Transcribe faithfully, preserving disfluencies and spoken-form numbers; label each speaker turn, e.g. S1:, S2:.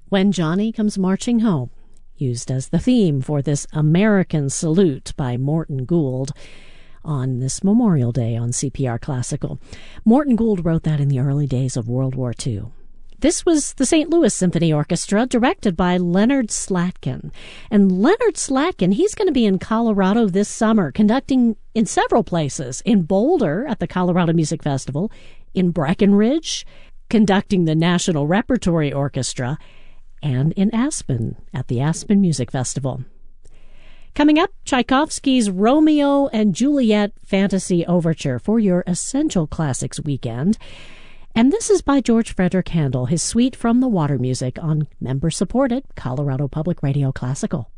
S1: When Johnny Comes Marching Home, used as the theme for this American Salute by Morton Gould on this Memorial Day on C P R Classical. Morton Gould wrote that in the early days of World War Two. This was the Saint Louis Symphony Orchestra, directed by Leonard Slatkin. And Leonard Slatkin, he's going to be in Colorado this summer, conducting in several places. In Boulder at the Colorado Music Festival, in Breckenridge, conducting the National Repertory Orchestra, and in Aspen at the Aspen Music Festival. Coming up, Tchaikovsky's Romeo and Juliet Fantasy Overture for your Essential Classics weekend. And this is by George Frederick Handel, his suite from the Water Music on member-supported Colorado Public Radio Classical.